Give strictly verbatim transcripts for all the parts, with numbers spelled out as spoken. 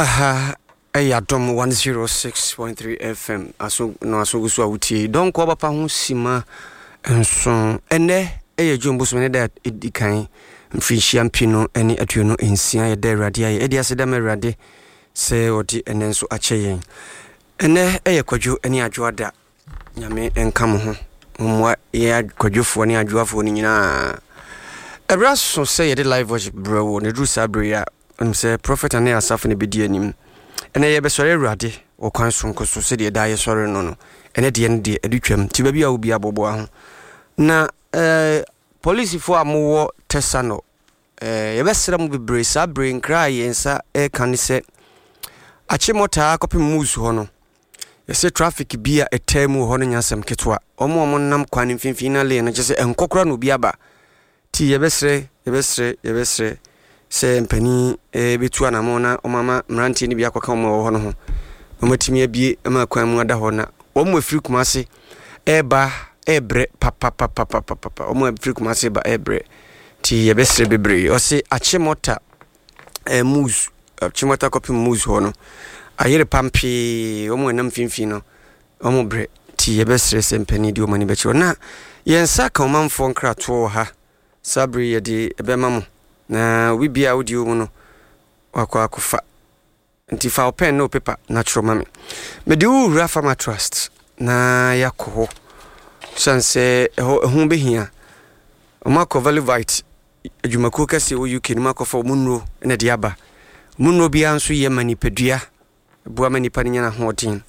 Aha, Ayadom one oh six point three F M. Aso no aso gusu awuti. Don ko bapa ho sima enso. Ene eye jumbo so ne da edikan mfihia mpino ene atuno ensia ye da awrade aye. Edi aseda me awrade se odi ene nso acheyen. Ene eye kwadwo ene adwoada. Nyame enkam ho. Mwa ye kwadwofo ne adwoafo ni nyina. Ebra so say ye de live worship bro ne dru sabria. Um say prophet and asaf ne bedi anim ene ye be sore awrade o kwan so nkoso se de da ye sore no no ene de ene de edutwam ti ba bia wo bia bobo ho na eh police fo amowo tesano eh ye be sere mu bebre sa brain cry yensa e kan se achimota kopi musu ho no ye se traffic bia etemu ho no nyasem ketwa omo omo nam kwan mfimfinale no je enkokora no bia ba ti ye be sere ye be sere ye be sere se mpani e betu anamona o mama mrantie ni bia kwaka mo ho no ho omatimi abie ma kwan mu ada ho na o mo afiri kumase eba ebre papa papa papa papa o mo afiri kumase ba ebre ti ye besre bebre o se achimota e muz achimota kopi muz ho no ayere pampi o mo nam finfin no o mo bre ti ye besre se mpani di o mani bechi na yensa ka o manfo nkra to ha sabri ye di ebema mo na we bia audio mu no wakwa akufa nti fa pen no paper natural mame me de ura farmer trust na yakoho sanse ho behia o mako valivite adwumako kase wo U K ni mako fa munro na de aba munro bia nso ye manipedua bua manipa nya na hotin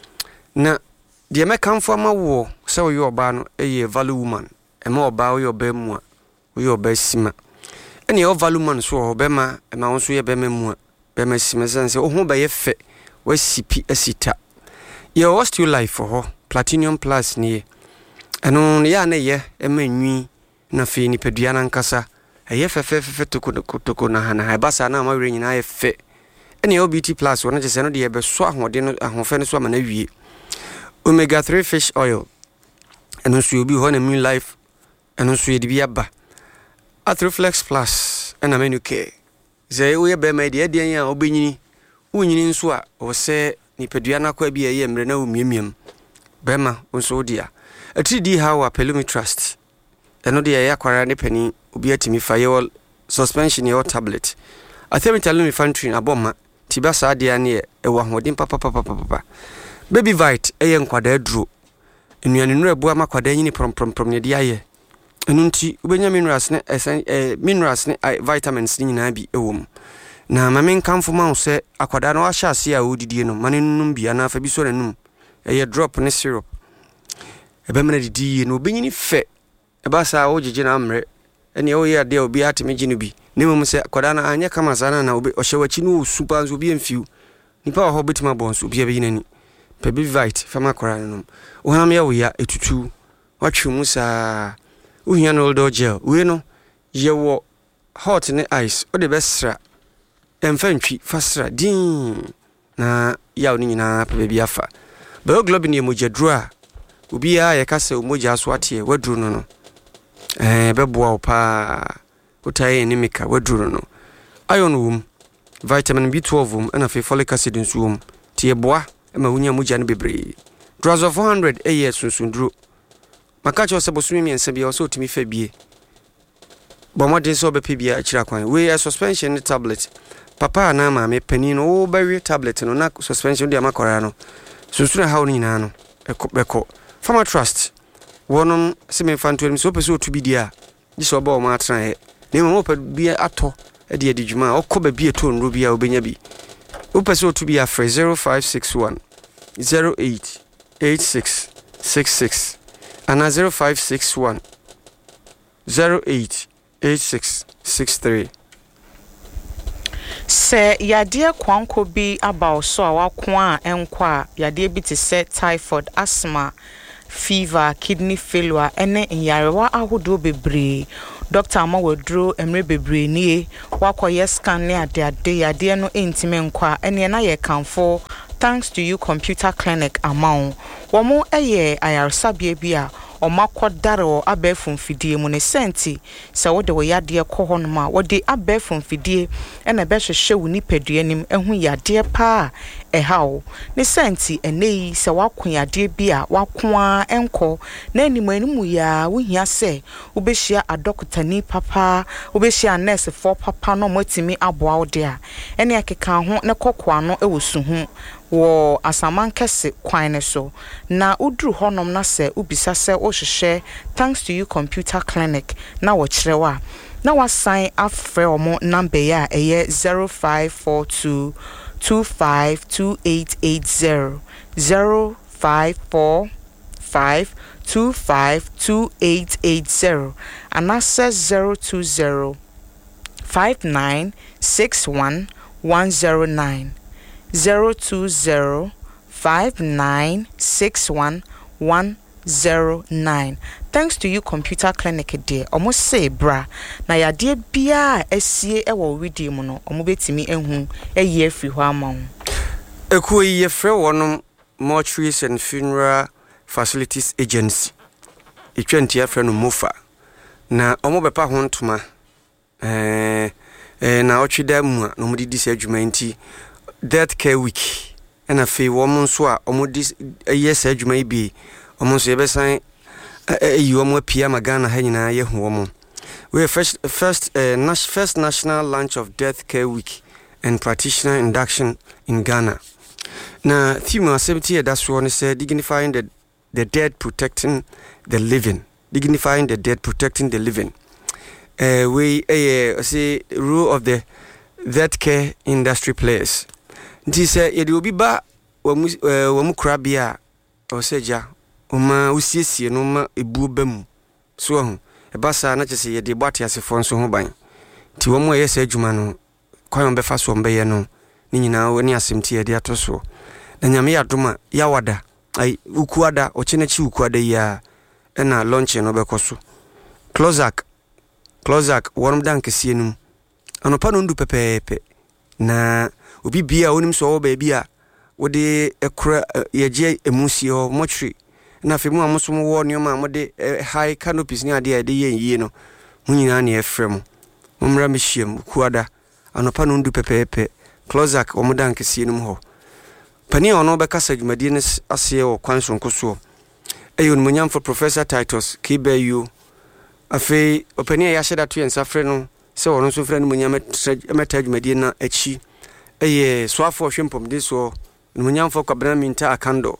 na de me kamfo ma wo se wo yo ba no eye value woman e ma oba wo yo ba mu a wo yo ba sima ene o value man so ho bema e ma wonso ye bema mu bema simesense o ho ba ye fe wa sipi asita ye o still life for ho platinum plus ni eno ya na ye e ma nwi na fe ni pedua na nkasa e ye fe fe fe toko toko na hana ha basa na ma were nyina ye fe ene o B T plus wona je se no de ye be so ahode no ahofe no so ma na wie omega three fish oil eno so obi ho na mi life eno so ye de bi aba Atroflex Plus and a menu ke ze we be ma de de an obenyini unyini nso a o se ni pedua na kwa bi ye mre na umiemiem be ma nso dia atidi how a pelumi trust eno de ya kwara ne pani obi atimi firewall suspension your tablet athemi talumi fantrin aboma tiba sa dia ne e wa hodin papa papa papa baby vite eye nkwada aduro enuane nura bua makwada nyini prom prom prom ne dia ye enunti ubenya minerals ne eh, minerals ne vitamins ni nyina bi ewom na mamen kamfo ma se akwada no ahya ase a odidie no mane num bia na afa bi so nanum eye drop ne syrup ebe mena didie no obenyini fe eba sa ogege na amre ene o ye ade obi atemeji no bi ne mum se akwada na anya kama sana na obi ohyewachi no super nso obi emfiu nipa ho betima bonso obi abe yinani pebi vite fama kwara no o ham ya wo ya etutu watwe musa uhia no old gel we no ye wo hot ne ice o de besra emfantwi fasra din na ya oni nyina pa bia afa bioglobin ye mojadru a obi ya ye kase o moja so ate wadru no no eh beboa opa utaye anemika wadru no iron wum vitamin B twelve wum na fe folic acid nso wum tie boa ma wunya moja no bebre drugs of four hundred eh sunsun makacho se bosumi miense bia so timi fa bie bomodin so be pebia akira kwan we suspension tablet papa na ma me pani no ba we tablet no na suspension dia makora no susuna ha oni na no ekobeko farmer trust wonom se me fanto mi so pese otubi dia di so ba o ma atran he ne mo pa bia ato e de adijuma okoba bia to nro bia obenya bi o pese otubi afre zero five six one zero eight eight six six six and zero five six one zero eight eight six six three. Se yade kwanko bi about so awako a enko a yade bi te se typhoid, asthma, fever, kidney failure ene nyarewa ahodo bebre Doctor Amawadro emre bebre nie wakoye scan ne ade ade yade no entime enko a ene na ye kanfo thanks to you computer clinic amount womo eye ayarsabia bia omakodare o abefo mfidie mu ne senti se wo de wo yade kɔ hɔ no ma wo de abefo mfidie ena be hwehwe wo nipadua nim ehu yade pa ehawo ne senti enei se wakon yade bi a wakoa enko na animu animu ya wo hia se wo be hia adokotani papa wo be hia nurse for papa no motimi aboa wo de a ene akeka ho ne kokkoa no ewo suhu wo asaman kese kwan ne so na udru honom na se ubisa se o hwehwe thanks to you computer clinic na wo kirewa na wasan afre omo number ya eye zero five four two two five two eight eight zero zero five four five two five two eight eight zero and access zero two zero five nine six one one zero nine zero two zero five nine six one one zero nine. Thanks to you computer clinic there almost say bra na yade bia esie e wo wedi mu no omo betimi ehun eye afri ho ama ho ekuo ye frɛ wonom mortuaries and funeral facilities agency etwantia frɛ no mofa na omo bepa ho ntoma eh eh na otweda mu a no mo didi se adwuma nti death care week ena fe wo mo nso a omo di eye se adwuma ibi omo so yebesan eh you omo pia magana ha nyina ye hu omo we first first uh, nas first national launch of death care week and practitioner induction in Ghana. Na theme activity that's one say dignifying the the dead, protecting the living. Dignifying the dead, protecting the living. Uh, we uh, say role of the death care industry players. This uh, it will be ba wamu wamu krabia or seja uma usiesie no ma ebu bam so ho e ba sa na chese ye de boate asefo nso ho ban ti wo mo ye sa adwuma no kwan be fa so mbe ye no ni nyina woni asemti ye de atoso na nyame ya doma ya wada ai ukuada o chenechi ukuada ya na launch no be koso clozak clozak worm dank sienum anopa no ndu pepepe na obi bia onim so wo ba bia wo de ekra ye je emusi o mochri na fe mu amoso mo wo nioma mo de high canopies ni ade ade yen yie no mu nyina na efrem momra me hiem kuada anopa no ndu pepepe clozak o modan kesi num ho pani ono be kasa dwumadi ne ase o kwanso nkoso eyo no munyam for Professor Titus Kibeyu afi opani ya sheda to yensa frɛ no se ono so frɛ no munyam meta dwumadi na achi eye soafo hwempom de so munyam for kwabra minta akando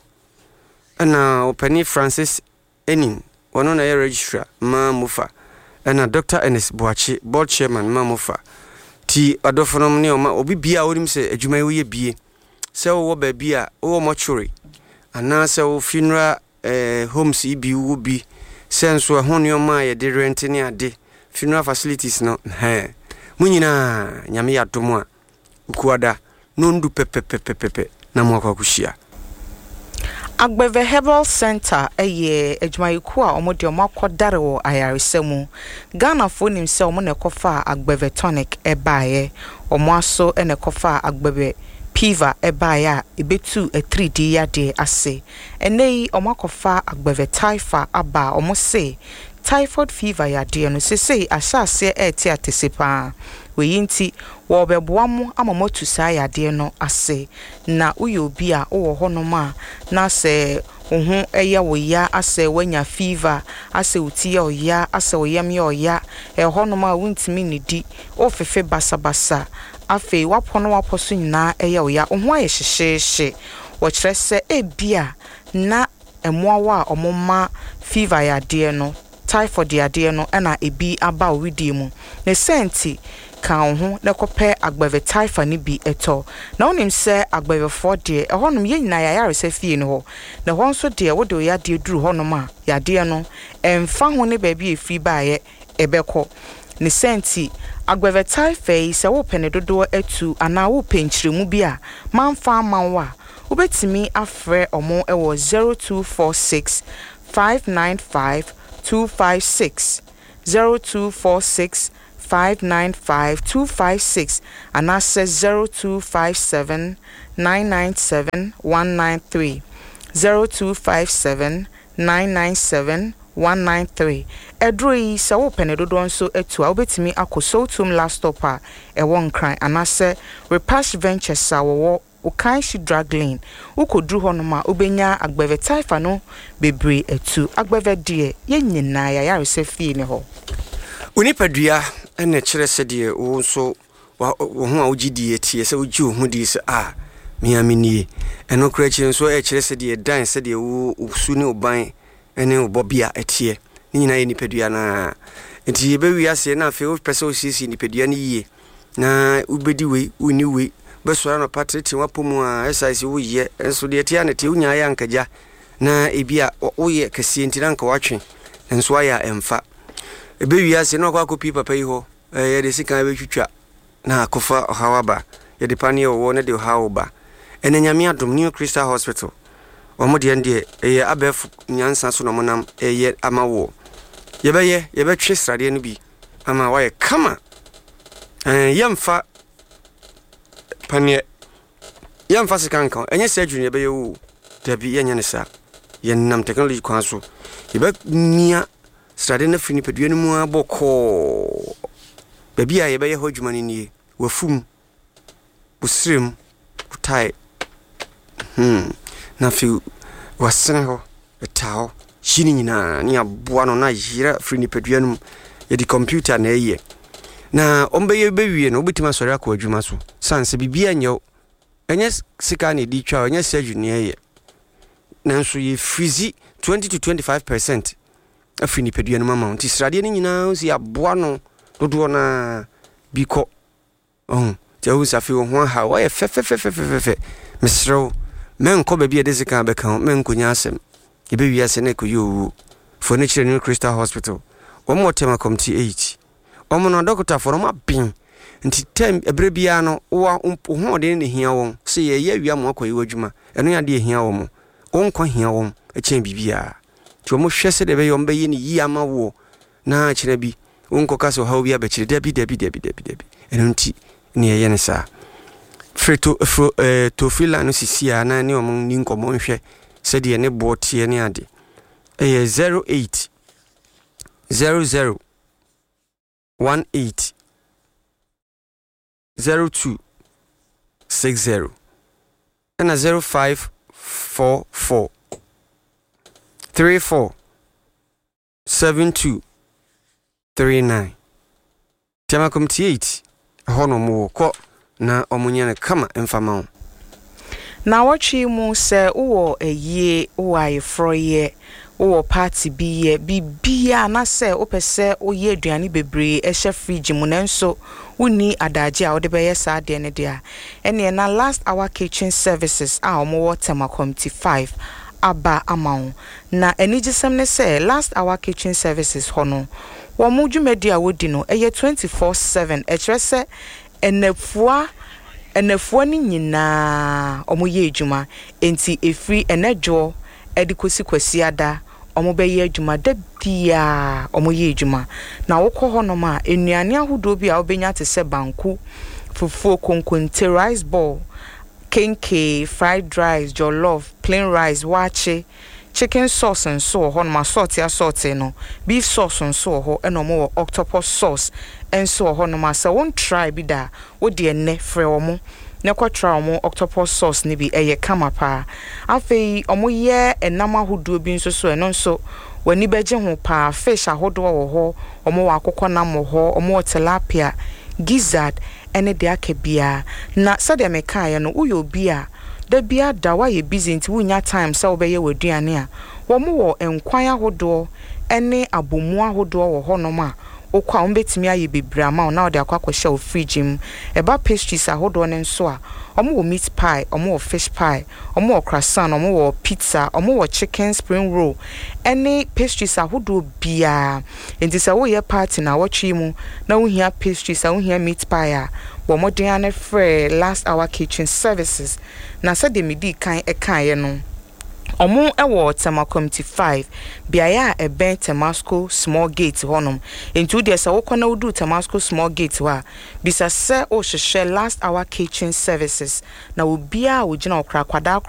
ana opani Francis Enin wono na ye registrar ma mufa ana Doctor Ernest Boachi board chairman ma mufa ti adofonom ne oma obi bia wonim se adwuma wo ye bie se wo ba bia wo mortuary ana se wo funeral eh homes ibi wo bi senso ho ne oma ye de rent ne ade funeral facilities no he munyina nyame ya domo a ukuada no ndu pepepepepe na mo akwakuhia Agbeve Herbal Center eye adwumayiku a omo de omo akodare wo ayaresemu Ghana fo nim se omo na ekofa Agbeve tonic ebaaye omo aso ene ekofa Agbeve piva ebaaye a ebetu a three D yade ase enei omo akofa Agbeve taifa aba omo se typhoid fever yade no sesei asase e ti atesepa weyinti wo beboa mo amamotu sa yade no ase na uyo obi a wo honom a na se ohu eye wo ya ase wanya fever ase uti ya oya ase oyam ya oya e honom a wuntimi nidi ofefe basabasa afi wapono waposo nyina eye oya ohu aye hyehye wo kire se ebia na emoawa a omoma fever yade no typhoid yade no na ebi aba owidi mu ne senti kan ho na kopɛ Agbeve taifa ni bi eto na onim se Agbeve fo de ehonum ye nyina ya yare se fie no ho na ho nso de wo de ya de duru honum a ya de no emfa ho ne ba bi efi baaye ebekɔ ne senti Agbeve taifa yi se wo pene dodo atu ana wo penkyiremu bi a manfa manwa wo betimi afrɛ omo ewo zero two four six five nine five two five six zero two four six five nine five two five six and access zero two five seven nine nine seven one nine three zero two five seven nine nine seven one nine three. Edroi se wo penedodo nso etu a obetimi akosotum last stop a e won kran anase Repash Ventures a wo ukan shi drag lane ukodru ho no ma obenya agbeve taifa no bebre etu agbeve de ye nyina ya yare se fie ne ho unipadua ene kire se de wo so wo ho a ogidi etie se ogi ho di se a miamini eno kra kire so e kire se de dan se de wo usu ne oban ene obobia etie ni nyina ye nipadua na enti be wi ase na fe wo pese o sisi nipadua ni yie na ubedi we uni we besora no patriti wapomu a exercise wo ye enso de tia na te unya ya nkaja na ebia wo ye kase ntina nka watwe enso aya emfa ebe wi ase no kwa kopi papa yi ho ye de sika be twitwa na akofa hawaba ye de pane wo ne de hawba ene nyame adom New Crystal Hospital omo de ende ye abef nyansa so no monam ye amawo ye be ye ye be twe srade no bi ama wa ye kama eh yemfa panie yam fasika nkan enye surgery ne be yewu dabi yenye ne sa yenam technology kwan so yebe nia strade na fini pedua no mu aboko baby a yebe ye ho dwuma ne nie wafum busrem kutai hmm na fi wasene ho etao shini nyina ni aboa no na yira fini pedua no ye di computer na eye na ombe ye bewie no obitima sori akọ adwuma so sanse bibia nyew enye sika ne di twa enye surgery ne ye nanso ye freezy twenty to twenty-five percent afini pedua no mama nti srade ne nyina si aboa no dodo na biko oh je wo safi wo ho ha wa ye fe fe fe fe fe fe mesro men ko bebia de sika be kan men ko nya asem ye bewie ase ne ko yo furniture New Crystal Hospital one more time committee eight omono doctor for ma bin nti tem ebrebia no wo ho de ne hia won se ye ye awia mo akoyi wadwuma eno ya de hia wo mo onko hia wo e chen bibia ti mo hwese de be yo mbe yi ne yi ama wo na kire bi onko kaso ha obi abekire de bi de bi de bi de bi de bi eno nti ne ye ne sa freto fro eh to fila no sisia na ne omo ni nkomo nhwe se de ne botie ne ade eh zero eight zero zero one eight zero two six zero and a zero five four four three four seven two three nine. Tema committee eight hono mo ko na omunyane kama emfama na wachi mu se uwo eye uwa ifroye uwo party biye bibia na se opese oye aduane bebre ehye fridge mu nanso uni adaje a odebeye sa de ne dia ene na last hour kitchen services a omo water ma committee five aba amount na enigisem ne se last hour kitchen services hono wo mu dwumadi a wodi no eye twenty-four seven ekrese enafua enafua ni nyina omo ye adwuma enti efri enejo edikosi kwasi ada omo be ye adwuma da bia omo ye adwuma na wokọ hono ma enuane ahodo bia obenya te se banku fufuo konkonte rice ball kenke fried rice jollof plain rice wache chicken sauce and so hono ma salt ya salt no beef sauce and so ho eno mo octopus sauce and so hono ma se won try bi da wo de enne frɛ omo ne kwatra omo octopus sauce ni bi eye kama pa afei omo ye enam ahodo bi nso so eno nso wani beje ho pa fish ahodo wo ho omo wa akokɔ nam ho omo tilapia gizzard ene de akebia na sade me kan ye no uyo bia da bia da wa ye busy nti wunya time se obeye waduane a wo mo wo enkwan ahodo ene abomu ahodo wo ho no ma okwa ombetimi aye bebra ma na ode akwakwahye o fridge mu eba pastries ahodo ne nso a omo wo meat pie omo wo fish pie omo wo croissant omo wo pizza omo wo chicken spring roll ene pastries ahodo bia enti se wo ye party na watchi mu na wo hia pastries a wo hia meat pie a wo modern ane free last hour kitchen services na se de medi kan e kan ye no omo ewo tema committee five biaya e ben Temasco small gate honum into there se wokona wudu Temasco small gate wa bisa se o hwehwe last hour kitchen services na obia wo gina okra kwada